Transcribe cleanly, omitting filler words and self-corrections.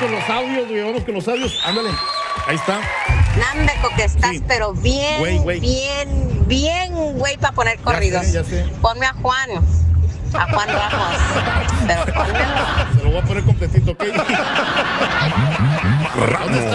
con los audios, güey. Vamos con los audios. Ándale. Ahí está. Nambeco, que estás, Sí. pero bien, Güey. bien, güey, para poner corridos. Ya sé. Ponme a Juan Ramos. Pero pónmelo. Se lo voy a poner completito, ¿ok? Ramos.